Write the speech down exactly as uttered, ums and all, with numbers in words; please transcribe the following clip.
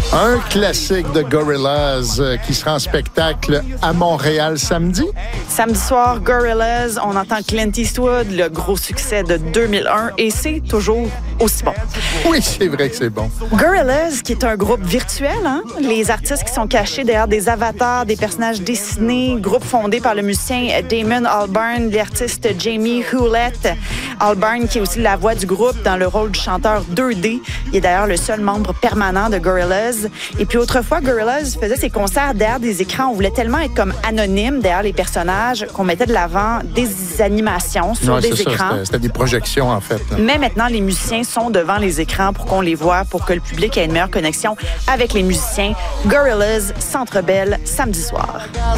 Un classique de Gorillaz euh, qui sera en spectacle à Montréal samedi. Samedi soir, Gorillaz, on entend Clint Eastwood, le gros succès de deux mille un, et c'est toujours aussi bon. Oui, c'est vrai que c'est bon. Gorillaz, qui est un groupe virtuel, hein? Les artistes qui sont cachés derrière des avatars, des personnages dessinés, groupe fondé par le musicien Damon Albarn, l'artiste Jamie Hewlett. Albarn, qui est aussi la voix du groupe dans le rôle du chanteur deux D. Il est d'ailleurs le seul membre permanent de Gorillaz. Et puis autrefois, Gorillaz faisait ses concerts derrière des écrans. On voulait tellement être comme anonyme derrière les personnages qu'on mettait de l'avant des animations sur Ouais, des c'est écrans. Ça, c'était, c'était des projections, en fait. Là. Mais maintenant, les musiciens sont devant les écrans pour qu'on les voit, pour que le public ait une meilleure connexion avec les musiciens. Gorillaz, Centre Bell, samedi soir.